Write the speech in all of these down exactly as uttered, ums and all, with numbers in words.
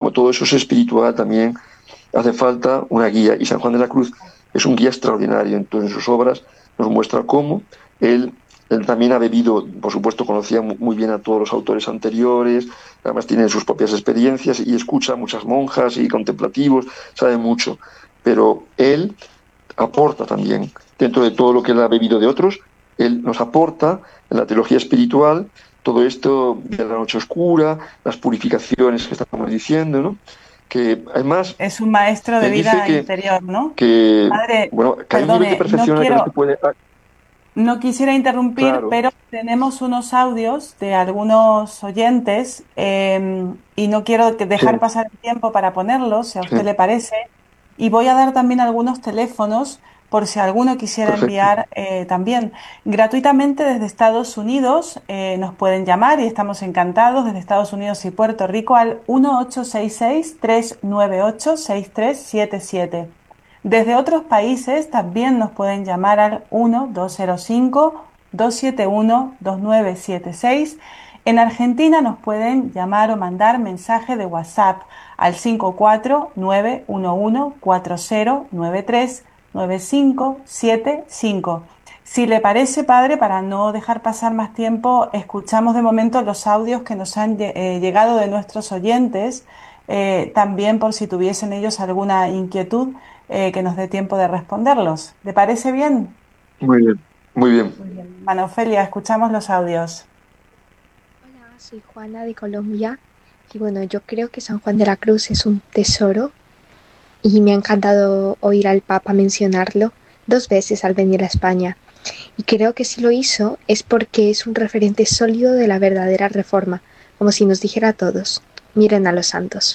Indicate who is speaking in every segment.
Speaker 1: como todo eso es espiritual, también hace falta una guía. Y San Juan de la Cruz es un guía extraordinario. Entonces, en sus obras nos muestra cómo él, él también ha bebido, por supuesto, conocía muy bien a todos los autores anteriores, además tiene sus propias experiencias y escucha a muchas monjas y contemplativos, sabe mucho. Pero él aporta también, dentro de todo lo que él ha bebido de otros, él nos aporta en la teología espiritual todo esto de la noche oscura, las purificaciones que estamos diciendo, ¿no? Que además,
Speaker 2: Es un maestro de
Speaker 1: él dice
Speaker 2: vida
Speaker 1: que,
Speaker 2: interior, ¿no?
Speaker 1: que,
Speaker 2: Padre,
Speaker 1: bueno, que hay un nivel de
Speaker 2: perdone, no
Speaker 1: perfección al que no se
Speaker 2: quiero,
Speaker 1: puede... ah,
Speaker 2: no quisiera interrumpir,
Speaker 1: claro,
Speaker 2: pero tenemos unos audios de algunos oyentes eh, y no quiero que
Speaker 1: sí,
Speaker 2: dejar pasar el tiempo para ponerlos, si a
Speaker 1: sí,
Speaker 2: usted le parece. Y voy a dar también algunos teléfonos por si alguno quisiera
Speaker 1: perfecto.
Speaker 2: enviar eh, también gratuitamente desde Estados Unidos. Eh, nos pueden llamar y estamos encantados desde Estados Unidos y Puerto Rico al uno ocho seis seis, tres nueve ocho, seis tres siete siete. Desde otros países también nos pueden llamar al uno dos cero cinco, dos siete uno, dos nueve siete seis. En Argentina nos pueden llamar o mandar mensaje de WhatsApp al cinco cuatro nueve uno uno cuatro cero nueve tres nueve cinco siete cinco. Si le parece, padre, para no dejar pasar más tiempo, escuchamos de momento los audios que nos han eh, llegado de nuestros oyentes, eh, también por si tuviesen ellos alguna inquietud, eh, que nos dé tiempo de responderlos. ¿Le parece bien?
Speaker 1: Muy bien, muy bien.
Speaker 2: Muy bien. Manofelia, escuchamos los audios.
Speaker 3: Hola, soy Juana de Colombia y bueno, yo creo que San Juan de la Cruz es un tesoro y me ha encantado oír al Papa mencionarlo dos veces al venir a España. Y creo que si lo hizo es porque es un referente sólido de la verdadera reforma, como si nos dijera a todos, miren a los santos.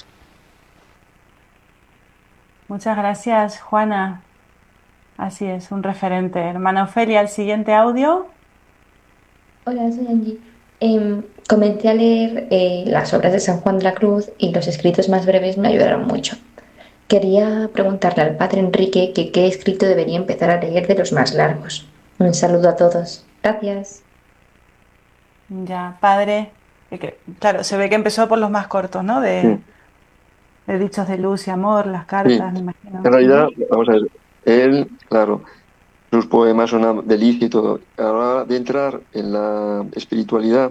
Speaker 2: Muchas gracias, Juana. Así es, un referente. Hermana Ofelia, el siguiente audio.
Speaker 4: Hola, soy Angie. Em, comencé a leer eh, las obras de San Juan de la Cruz y los escritos más breves me ayudaron mucho. Quería preguntarle al padre Enrique que qué escrito debería empezar a leer de los más largos. Un saludo a todos. Gracias.
Speaker 2: Ya, padre. Eh, que- Claro, se ve que empezó por los más cortos, ¿no?
Speaker 1: Sí,
Speaker 2: De, de dichos de luz y amor, las
Speaker 1: sí.
Speaker 2: cartas, me imagino.
Speaker 1: En realidad,
Speaker 2: Ujú.
Speaker 1: vamos a ver, él, claro, sus poemas son una delicia y todo. Ahora de entrar en la espiritualidad,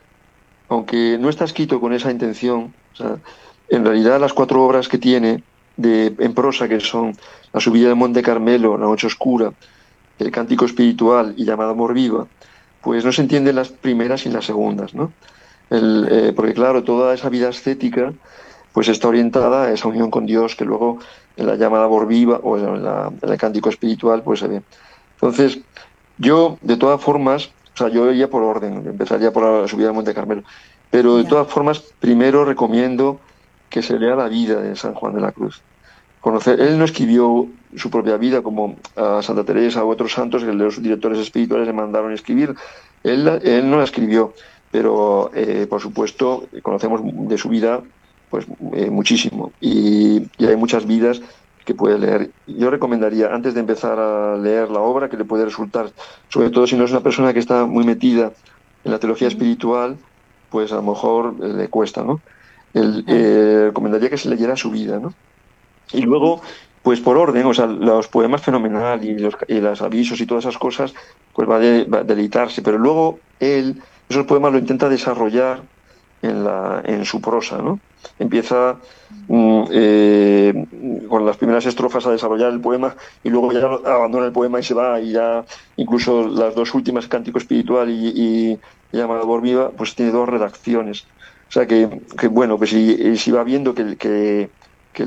Speaker 1: aunque no está escrito con esa intención, o sea, en realidad las cuatro obras que tiene de, en prosa, que son La subida del Monte Carmelo, La noche oscura, El cántico espiritual y Llamada amor viva, pues no se entienden las primeras sin las segundas, ¿no? El,
Speaker 2: Claro.
Speaker 1: eh, porque claro, toda esa vida ascética pues está orientada a esa unión con Dios que luego en la llamada amor viva o en, la- en el cántico espiritual pues se ve. Entonces, yo, de todas formas, o sea, yo iría por orden, empezaría por la subida del Monte Carmelo, pero de
Speaker 2: Ya.
Speaker 1: todas formas, primero recomiendo que se lea la vida de San Juan de la Cruz. Conocer, él no escribió su propia vida como a Santa Teresa u otros santos que los directores espirituales le mandaron escribir. Él, él no la escribió, pero eh, por supuesto conocemos de su vida pues eh, muchísimo y, y hay muchas vidas que puede leer. Yo recomendaría, antes de empezar a leer la obra, que le puede resultar, sobre todo si no es una persona que está muy metida en la teología
Speaker 2: Ujú.
Speaker 1: espiritual, pues a lo mejor eh, le cuesta, ¿no? El,
Speaker 2: Claro.
Speaker 1: eh, recomendaría que se leyera su vida, ¿no? Y
Speaker 2: Ujú.
Speaker 1: luego, pues por orden, o sea, los poemas fenomenal y los, y los avisos y todas esas cosas, pues va, de, va a deleitarse. Pero luego él, esos poemas lo intenta desarrollar en, la, en su prosa, ¿no? Empieza mm, eh, con las primeras estrofas a desarrollar el poema y luego ya abandona el poema y se va y ya incluso las dos últimas, Cántico Espiritual y, y Llamada por Viva, pues tiene dos redacciones. O sea que, que bueno, pues si, si va viendo que, que, que,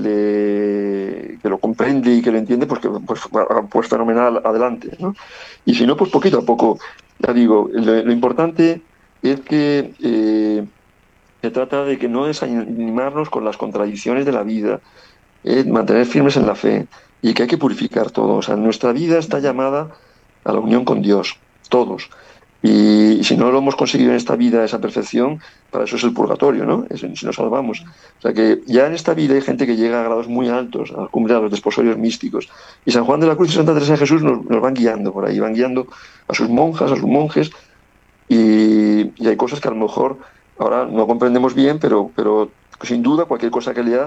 Speaker 1: le, que lo comprende y que lo entiende, pues, que, pues, pues fenomenal, adelante, ¿no? Y si no, pues poquito a poco. Ya digo, lo, lo importante es que eh, se trata de que no desanimarnos con las contradicciones de la vida, eh, mantener firmes en la fe y que hay que purificar todo. O sea, nuestra vida está llamada a la unión con Dios, todos. Y, si no lo hemos conseguido en esta vida, esa perfección, para eso es el purgatorio, ¿no? Es, si nos salvamos. O sea que ya en esta vida hay gente que llega a grados muy altos, a la cumbre de los desposorios místicos. Y San Juan de la Cruz y Santa Teresa de Jesús nos, nos van guiando por ahí, van guiando a sus monjas, a sus monjes, y, y hay cosas que a lo mejor ahora no comprendemos bien, pero, pero sin duda cualquier cosa que lea